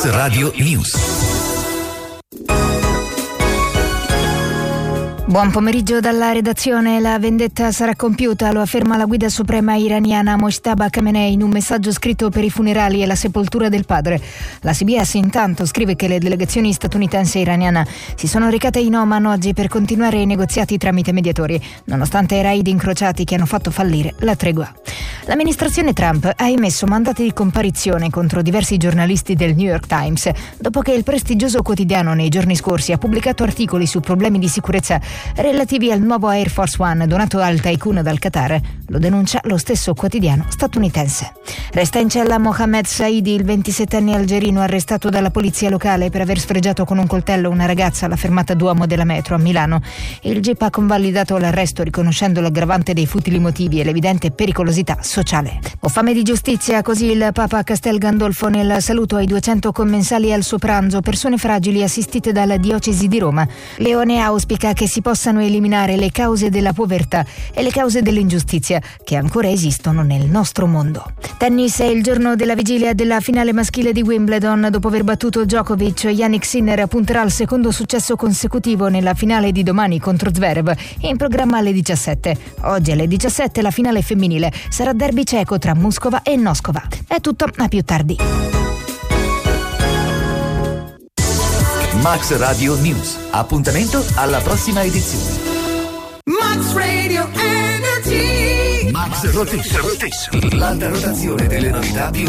Max Radio News. Buon pomeriggio dalla redazione. La vendetta sarà compiuta, lo afferma la guida suprema iraniana Mojtaba Khamenei in un messaggio scritto per i funerali e la sepoltura del padre. La CBS intanto scrive che le delegazioni statunitense e iraniana si sono recate in Oman oggi per continuare i negoziati tramite mediatori, nonostante i raid incrociati che hanno fatto fallire la tregua. L'amministrazione Trump ha emesso mandati di comparizione contro diversi giornalisti del New York Times dopo che il prestigioso quotidiano nei giorni scorsi ha pubblicato articoli su problemi di sicurezza relativi al nuovo Air Force One donato al tycoon dal Qatar. Lo denuncia lo stesso quotidiano statunitense. Resta in cella Mohamed Saidi, il 27enne algerino arrestato dalla polizia locale per aver sfregiato con un coltello una ragazza alla fermata Duomo della metro a Milano. Il GIP ha convalidato l'arresto riconoscendo l'aggravante dei futili motivi e l'evidente pericolosità sociale. Ho fame di giustizia, così il Papa a Castel Gandolfo nel saluto ai 200 commensali al suo pranzo, persone fragili assistite dalla diocesi di Roma. Leone auspica che si possano eliminare le cause della povertà e le cause dell'ingiustizia che ancora esistono nel nostro mondo. Tennis, è il giorno della vigilia della finale maschile di Wimbledon. Dopo aver battuto Djokovic, Jannik Sinner punterà al secondo successo consecutivo nella finale di domani contro Zverev, in programma alle 17. Oggi alle 17 la finale femminile, sarà derby ceco tra Moscova e Noskova. È tutto, a più tardi. Max Radio News. Appuntamento alla prossima edizione. Max Radio Energy. Max Rotation. L'alta rotazione delle novità più